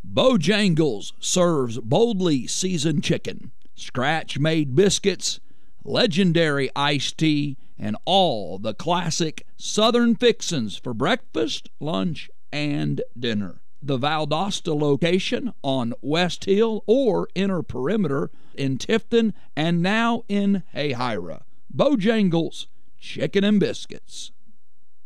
Bojangles serves boldly seasoned chicken, scratch-made biscuits, legendary iced tea, and all the classic Southern fixins for breakfast, lunch, and dinner. The Valdosta location on West Hill or Inner Perimeter in Tifton and now in Hayhira. Bojangles Chicken and Biscuits.